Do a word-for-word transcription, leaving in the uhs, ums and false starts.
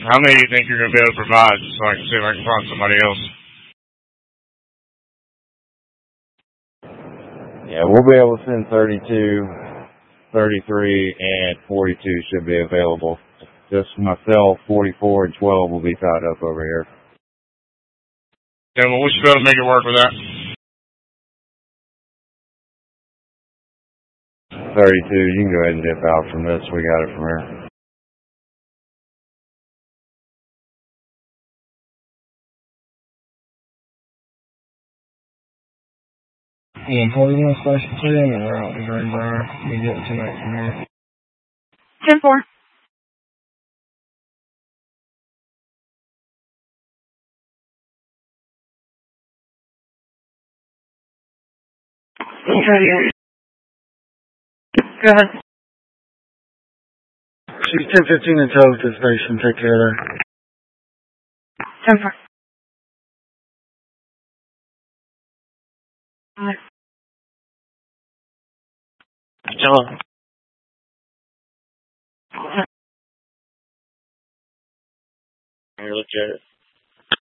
How many do you think you're going to be able to provide so I can see if I can find somebody else? Yeah, we'll be able to send thirty-two, thirty-three, and forty-two should be available. Just myself, forty-four and twelve will be tied up over here. Yeah, well, we should be able to make it work with that. thirty-two, you can go ahead and dip out from this. We got it from here. Yeah, forty-one station two, and we're out in Greenbrier. We get tonight from here. ten four. Okay. Go ahead. She's ten fifteen and twelve at the station. Take care of her. ten four. Hello. Here, look at it.